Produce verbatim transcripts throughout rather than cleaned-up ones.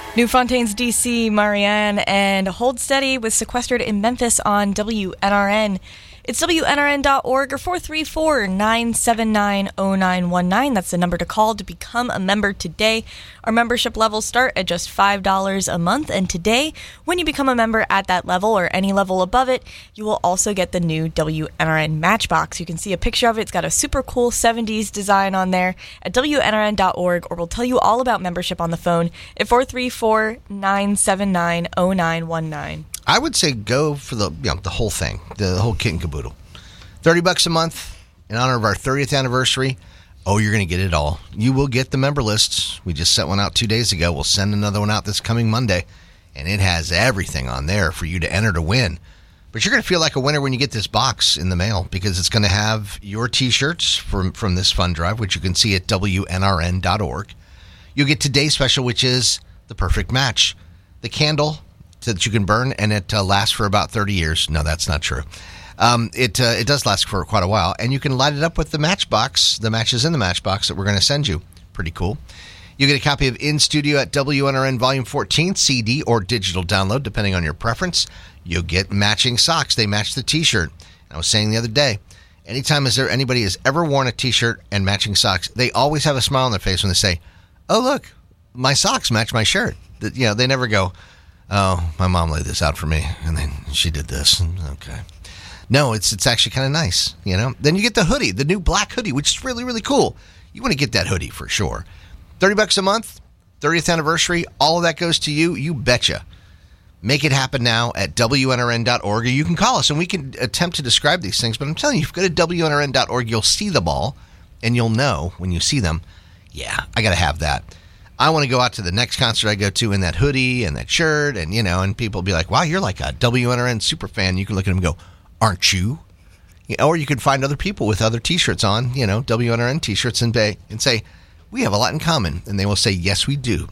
New Fontaine's D C, Marianne, and Hold Steady with Sequestered in Memphis on W N R N. It's W N R N dot org or four three four, nine seven nine, zero nine one nine. That's the number to call to become a member today. Our membership levels start at just five dollars a month, and today, when you become a member at that level or any level above it, you will also get the new W N R N Matchbox. You can see a picture of it. It's got a super cool seventies design on there at W N R N dot org, or we'll tell you all about membership on the phone at four three four, nine seven nine, zero nine one nine. I would say go for the you know the whole thing, the whole kit and caboodle. thirty bucks a month in honor of our thirtieth anniversary. Oh, you're going to get it all. You will get the member lists. We just sent one out two days ago. We'll send another one out this coming Monday, and it has everything on there for you to enter to win. But you're going to feel like a winner when you get this box in the mail, because it's going to have your T-shirts from, from this fund drive, which you can see at W N R N dot org. You'll get today's special, which is the perfect match. The candle that you can burn, and it uh, lasts for about thirty years. No, that's not true. Um, it uh, it does last for quite a while, and you can light it up with the matchbox, the matches in the matchbox that we're going to send you. Pretty cool. You get a copy of In Studio at W N R N Volume fourteen, C D or digital download, depending on your preference. You'll get matching socks. They match the T-shirt. I was saying the other day, anytime is there anybody has ever worn a T-shirt and matching socks, they always have a smile on their face when they say, "Oh, look, my socks match my shirt." You know, they never go, "Oh, my mom laid this out for me, and then she did this." Okay. No, it's it's actually kind of nice, you know. Then you get the hoodie, the new black hoodie, which is really, really cool. You want to get that hoodie for sure. thirty bucks a month, thirtieth anniversary, all of that goes to you. You betcha. Make it happen now at W N R N dot org, or you can call us, and we can attempt to describe these things. But I'm telling you, if you go to W N R N dot org, you'll see them all, and you'll know when you see them, yeah, I got to have that. I want to go out to the next concert I go to in that hoodie and that shirt, and, you know, and people will be like, wow, you're like a W N R N super fan. You can look at them and go, aren't you? You know, or you can find other people with other T-shirts on, you know, W N R N T-shirts, and, bay, and say, we have a lot in common. And they will say, yes, we do.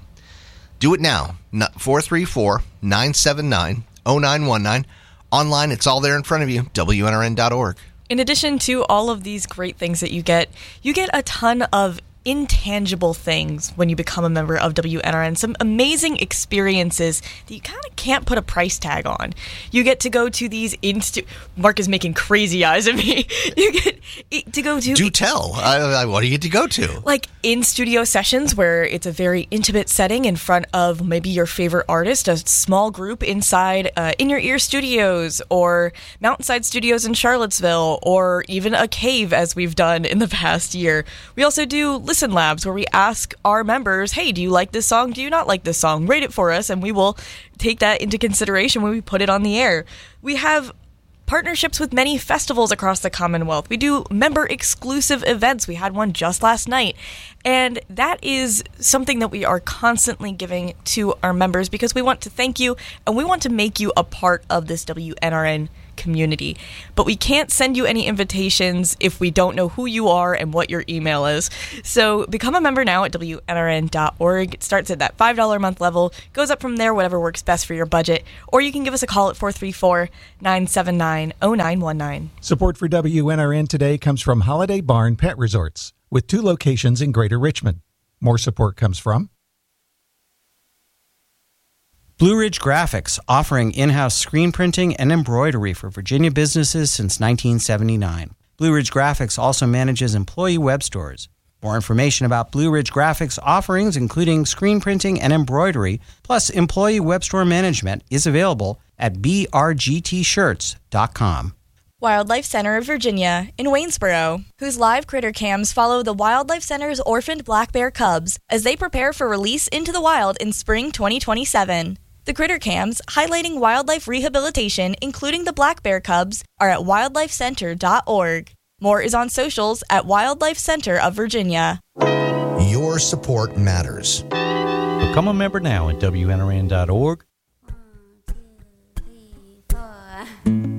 Do it now. four three four, nine seven nine, zero nine one nine. Online, it's all there in front of you, W N R N dot org. In addition to all of these great things that you get, you get a ton of intangible things when you become a member of W N R N. Some amazing experiences that you kind of can't put a price tag on. You get to go to these instu- Mark is making crazy eyes at me. You get to go to... Do tell. I, I, what do you get to go to? Like in-studio sessions where it's a very intimate setting in front of maybe your favorite artist, a small group inside uh, In Your Ear Studios or Mountainside Studios in Charlottesville, or even a cave as we've done in the past year. We also do Listen Labs, where we ask our members, hey, do you like this song? Do you not like this song? Rate it for us, and we will take that into consideration when we put it on the air. We have partnerships with many festivals across the Commonwealth. We do member-exclusive events. We had one just last night. And that is something that we are constantly giving to our members because we want to thank you, and we want to make you a part of this W N R N community. But we can't send you any invitations if we don't know who you are and what your email is. So become a member now at W N R N dot org. It starts at that five dollars a month level, goes up from there, whatever works best for your budget. Or you can give us a call at four three four, nine seven nine, zero nine one nine. Support for W N R N today comes from Holiday Barn Pet Resorts, with two locations in Greater Richmond. More support comes from Blue Ridge Graphics, offering in-house screen printing and embroidery for Virginia businesses since nineteen seventy-nine. Blue Ridge Graphics also manages employee web stores. More information about Blue Ridge Graphics offerings, including screen printing and embroidery, plus employee web store management, is available at b r g t shirts dot com. Wildlife Center of Virginia in Waynesboro, whose live critter cams follow the Wildlife Center's orphaned black bear cubs as they prepare for release into the wild in spring twenty twenty-seven. The critter cams, highlighting wildlife rehabilitation, including the black bear cubs, are at wildlife center dot org. More is on socials at Wildlife Center of Virginia. Your support matters. Become a member now at W N R N dot org. One, two, three, four.